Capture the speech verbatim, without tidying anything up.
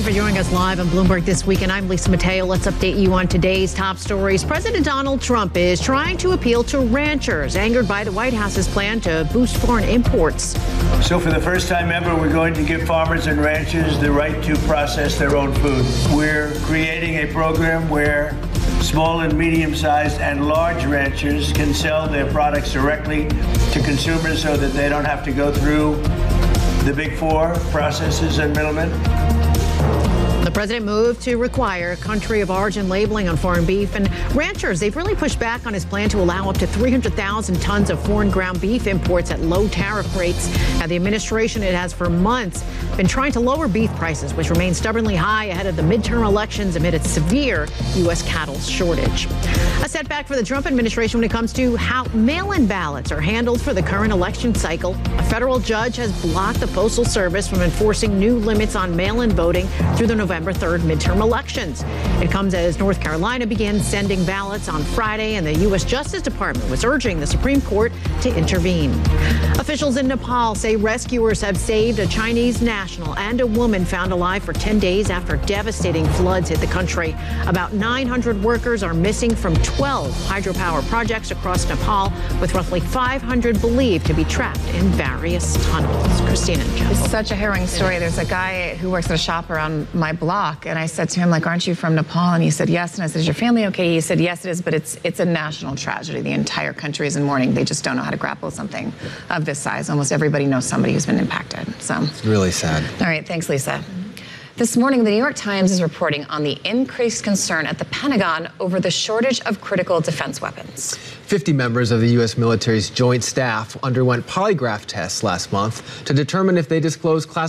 you for joining us live on Bloomberg This Week, and I'm Lisa Mateo. Let's update you on today's top stories. President Donald Trump is trying to appeal to ranchers, angered by the White House's plan to boost foreign imports. So for the first time ever, we're going to give farmers and ranchers the right to process their own food. We're creating a program where small and medium-sized and large ranchers can sell their products directly to consumers so that they don't have to go through the big four processors and middlemen. The president moved to require country of origin labeling on foreign beef, and ranchers, they've really pushed back on his plan to allow up to three hundred thousand tons of foreign ground beef imports at low tariff rates. Now, the administration, it has for months been trying to lower beef prices, which remain stubbornly high ahead of the midterm elections amid its severe U S cattle shortage. A setback for the Trump administration when it comes to how mail-in ballots are handled for the current election cycle. A federal judge has blocked the Postal Service from enforcing new limits on mail-in voting through the November third midterm elections. It comes as North Carolina began sending ballots on Friday, and the U S Justice Department was urging the Supreme Court to intervene. Officials in Nepal say rescuers have saved a Chinese national and a woman found alive for ten days after devastating floods hit the country. About nine hundred workers are missing from twelve hydropower projects across Nepal, with roughly five hundred believed to be trapped in various tunnels. Christina. It's such a harrowing story. There's a guy who works at a shop around my block, and I said to him, like, aren't you from Nepal? And he said, yes. And I said, is your family okay? He said, yes, it is, but it's it's a national tragedy. The entire country is in mourning. They just don't know how to grapple with something of this size. Almost everybody knows somebody who's been impacted. So it's really sad. All right, thanks, Lisa. This morning, the New York Times is reporting on the increased concern at the Pentagon over the shortage of critical defense weapons. fifty members of the U S military's joint staff underwent polygraph tests last month to determine if they disclosed classified